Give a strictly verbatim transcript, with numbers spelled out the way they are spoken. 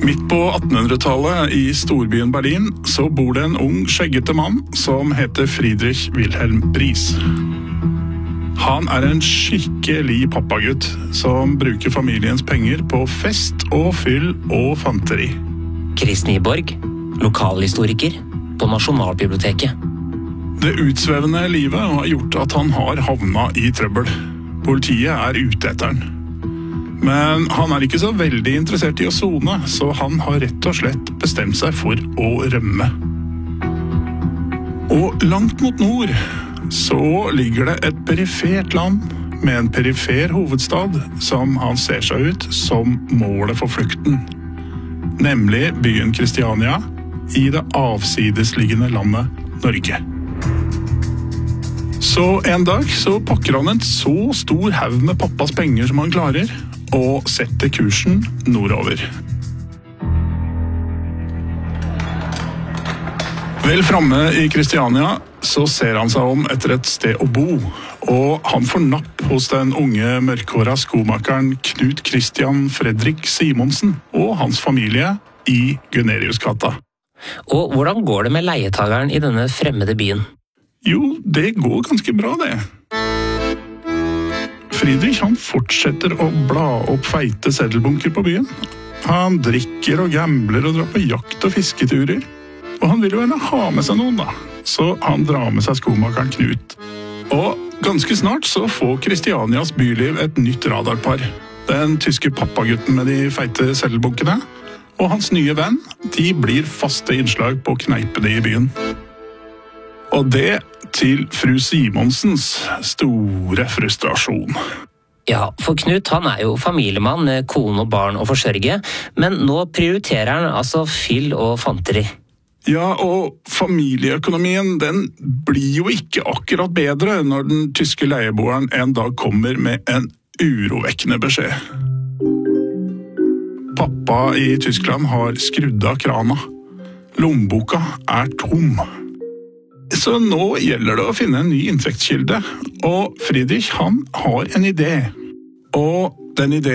Midt på attenhundretallet i storbyen Berlin så bor det en ung, skjeggete mann som heter Friedrich Wilhelm Bries. Han er en skikkelig pappagutt som bruker familiens penger på fest og fyll og fanteri. Chris Nyborg, lokalhistoriker på Nasjonalbiblioteket. Det utsvevende livet har gjort at han har havna i trøbbel. Politiet er ute etter han. Men han er ikke så veldig interessert i å sone, så han har rett og slett bestemt seg for å rømme. Og langt mot nord så ligger det et perifert land med en perifer hovedstad som han ser seg ut som målet for flukten. Nemlig byen Kristiania i det avsidesliggende landet Norge. Så en dag så pakker han en så stor haug med pappas penger som han klarer, og setter kursen nordover. Vel fremme i Kristiania så ser han seg om etter et sted å bo, og han får napp hos den unge mørkhåra skomakeren Knut Christian Fredrik Simonsen og hans familie i Guneriusgata. Og hvordan går det med leietageren i denne fremmede byen? Jo, det går ganske bra det. Friedrich han fortsetter å bla opp feite seddelbunker på byen. Han drikker og gambler og drar på jakt og fisketurer. Og han vil jo gjerne ha med seg noen da, så han drar med seg skomakeren Knut. Og ganske snart så får Kristianias byliv et nytt radarpar. Den tyske pappagutten med de feite seddelbunkene, og hans nye venn, de blir faste innslag på kneipene i byen. Og det til fru Simonsens store frustrasjon. Ja, for Knut han er jo familiemann med kone og barn å forsørge, men nå prioriterer han altså fyll og fanteri. Ja, og familieøkonomien den blir jo ikke akkurat bedre når den tyske leieboeren en dag kommer med en urovekkende beskjed. Pappa i Tyskland har skrudd av krana. Lommeboka er tom. Så nå gjelder det å finne en ny inntektskilde, og Friedrich han har en idé. Og den ideen